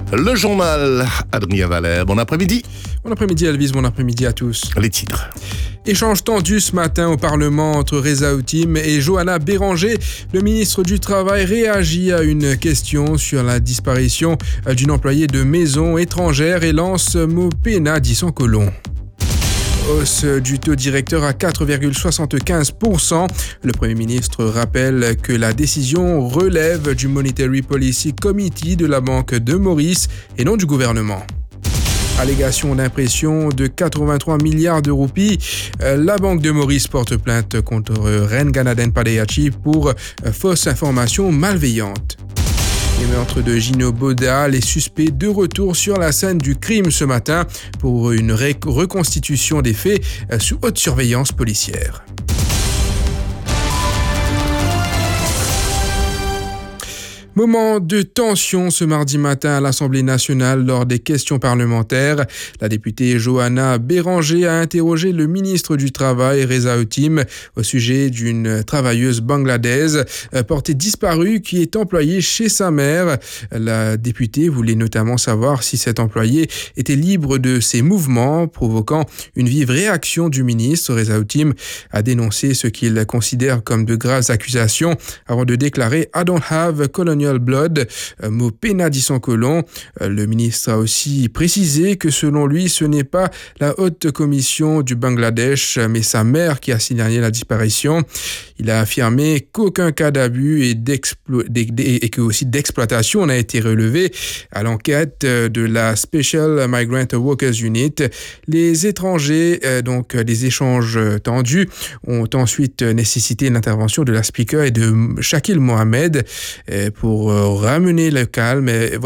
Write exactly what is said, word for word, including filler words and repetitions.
Le journal, Adrien Valère. Bon après-midi. Bon après-midi Elvis, bon après-midi à tous. Les titres. Échange tendu ce matin au Parlement entre Reza Houtim et Johanna Béranger. Le ministre du Travail réagit à une question sur la disparition d'une employée de maison étrangère et lance Mopena Disson-Colomb. Hausse du taux directeur à quatre virgule soixante-quinze pour cent. Le Premier ministre rappelle que la décision relève du Monetary Policy Committee de la Banque de Maurice et non du gouvernement. Allégation d'impression de quatre-vingt-trois milliards de roupies. La Banque de Maurice porte plainte contre Ren Ganaden Padeyachi pour fausse information malveillante. Les meurtres de Gino Boda, les suspects de retour sur la scène du crime ce matin pour une ré- reconstitution des faits sous haute surveillance policière. Moment de tension ce mardi matin à l'Assemblée nationale lors des questions parlementaires. La députée Johanna Béranger a interrogé le ministre du Travail, Reza Houtim, au sujet d'une travailleuse bangladaise portée disparue qui est employée chez sa mère. La députée voulait notamment savoir si cet employé était libre de ses mouvements, provoquant une vive réaction du ministre. Reza Houtim a dénoncé ce qu'il considère comme de graves accusations avant de déclarer « I don't have colonial blood », Mopena Disson-Colomb. Le ministre a aussi précisé que selon lui, ce n'est pas la haute commission du Bangladesh, mais sa mère qui a signalé la disparition. Il a affirmé qu'aucun cas d'abus et, d'explo- et que aussi d'exploitation n'a été relevé à l'enquête de la Special Migrant Workers Unit. Les étrangers, donc les échanges tendus, ont ensuite nécessité l'intervention de la speaker et de Shakil Mohamed pour ramener le calme.